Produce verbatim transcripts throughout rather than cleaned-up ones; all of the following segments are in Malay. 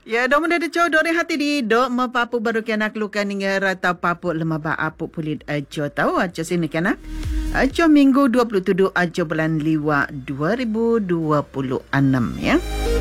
Ya, dok muda deco dok ni hati di dok mepapu baru kena kelukan ninga rata papu lemaba apu pulit ajo tahu ajo sini kena. Ajo minggu dua puluh tujuh ajo bulan Liwa dua ribu dua puluh enam ya.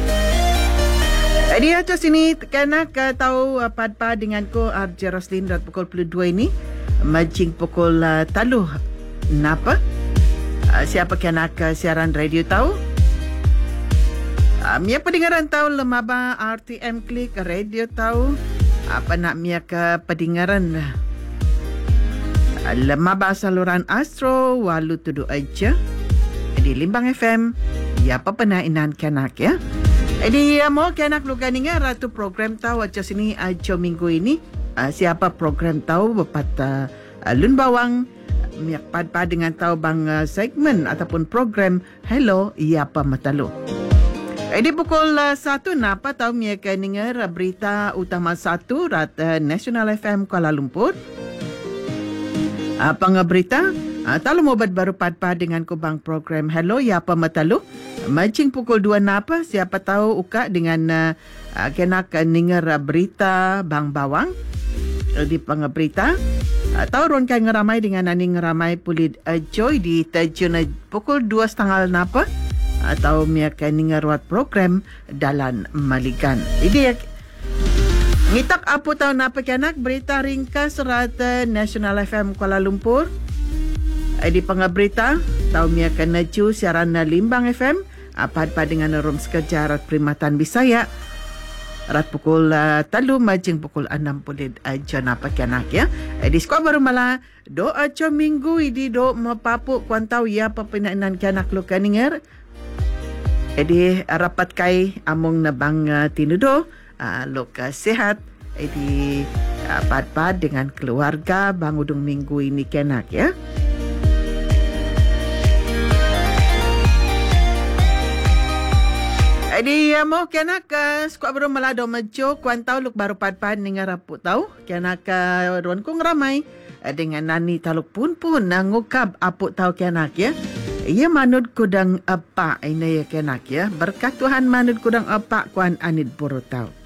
Jadi ajo sini kena ke tahu apa-apa dengan ko Arja Roslin rat pukul dua puluh dua ini majing pukul uh, taluh napa? Uh, siapa kena ke siaran radio tahu? Uh, Mia pendengaran tahu lemaba R T M Klik radio tahu apa nak Mia ke pendengaran uh, lemaba saluran Astro walu tudu aja di Limbang F M ya apa pernah inan kanak ya. Jadi uh, mau kanak lu kaninga ratu program tahu aja sini aja minggu ini uh, siapa program tahu bepat uh, lun bawang Mia pad-pad dengan tahu bang uh, segmen ataupun program hello ya apa matalu. Di pukul uh, satu napa tahu Mia ke dengar berita utama satu rat uh, National F M Kuala Lumpur. Apa uh, berita? Uh, tahu mau baru pad-pad dengan kubang program hello ya apa matalu. Macing pukul dua napa siapa tahu uka dengan uh, uh, kena ke dengar berita bang bawang uh, di pengeberita. Uh, tahu ron kai ngeramai dengan ani ngeramai pulit uh, joy di tajun uh, pukul dua setengah napa. Atau Mia kaninga ruat program dalam malikan. Ini ngitak apa tahu napa kanak berita ringkas rata National F M Kuala Lumpur. Di pengaberita tahu Mia kanaju siaran Limbang F M apa-apa dengan rum sekerja rat Perkhidmatan Bisaya. Rat pukul uh, talu majing pukul enam puluh aja napa kanak ya. Di sekolah baru malah do aja minggu ini do mapapu kuan tahu ya apa penainan kanak lu kaningar. Jadi rapat kai among na bang uh, tinudo uh, loka sehat. Jadi uh, pad-pad dengan keluarga bang udung minggu ini kenak ya. Jadi uh, mau kenak uh, skuat baru malado majo kuan tau luk baru pad-pad dengan raput tau kenak uh, ruan kong ramai uh, dengan nani taluk pun pun nangukab aput tau kenak ya. Ia manut kudang apa ini ya kenak ya. Berkat Tuhan manut kudang apa kuan anid buru tau.